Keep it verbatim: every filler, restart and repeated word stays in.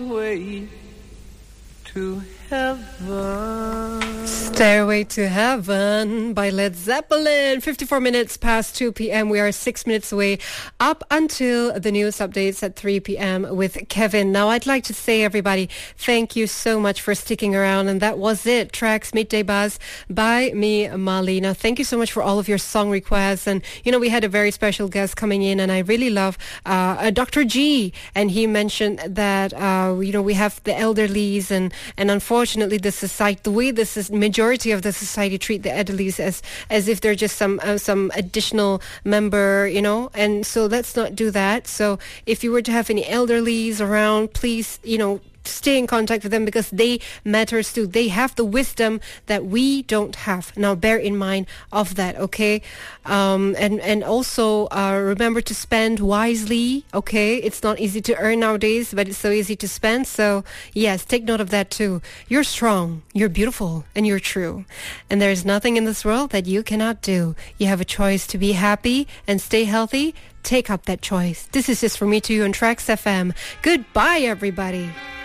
Way to heaven. Stairway to Heaven by Led Zeppelin. fifty-four minutes past two p.m. We are six minutes away up until the news updates at three p.m. with Kevin. Now, I'd like to say, everybody, thank you so much for sticking around. And that was it. Tracks Midday Buzz by me, Mali. Now, thank you so much for all of your song requests. And, you know, we had a very special guest coming in, and I really love uh, Doctor G. And he mentioned that, uh, you know, we have the elderlies, and, and unfortunately, the society, the way this is majority of the society treat the elderlies as as if they're just some uh, some additional member, you know, and so let's not do that. So if you were to have any elderlies around, please, you know, stay in contact with them, because they matters too. They have the wisdom that we don't have. Now, bear in mind of that, okay? Um, and, and also uh, remember to spend wisely, okay? It's not easy to earn nowadays, but it's so easy to spend. So, yes, take note of that too. You're strong, you're beautiful, and you're true. And there's nothing in this world that you cannot do. You have a choice to be happy and stay healthy. Take up that choice. This is Just For Me to You on Tracks F M. Goodbye, everybody.